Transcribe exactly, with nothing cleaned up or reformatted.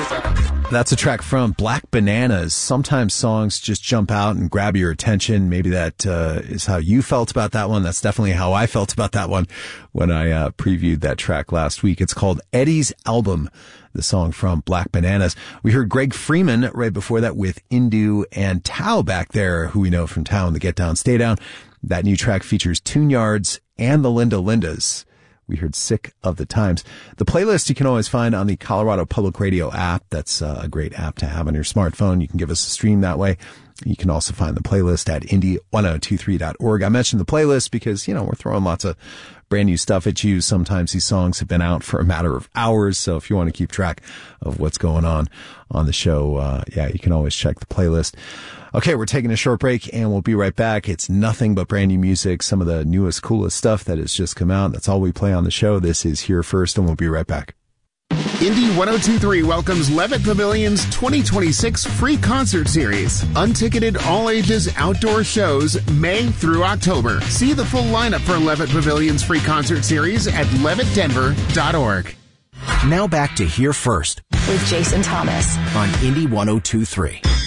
That's a track from Black Bananas. Sometimes songs just jump out and grab your attention. Maybe that uh, is how you felt about that one. That's definitely how I felt about that one when I uh, previewed that track last week. It's called Eddie's Album, the song from Black Bananas. We heard Greg Freeman right before that with Indu and Tao back there, who we know from Tao and the Get Down, Stay Down. That new track features Tune Yards and the Linda Lindas. We heard Sick of the Times. The playlist you can always find on the Colorado Public Radio app. That's uh, a great app to have on your smartphone. You can give us a stream that way. You can also find the playlist at indie ten twenty-three dot org. I mentioned the playlist because, you know, we're throwing lots of brand new stuff at you. Sometimes these songs have been out for a matter of hours. So if you want to keep track of what's going on on the show, uh, yeah, you can always check the playlist. Okay, we're taking a short break and we'll be right back. It's nothing but brand new music, some of the newest, coolest stuff that has just come out. That's all we play on the show. This is Here First, and we'll be right back. Indie ten twenty-three welcomes Levitt Pavilion's twenty twenty-six free concert series. Unticketed all-ages outdoor shows May through October. See the full lineup for Levitt Pavilion's free concert series at levitt denver dot org. Now back to Here First with Jason Thomas on Indie ten twenty-three.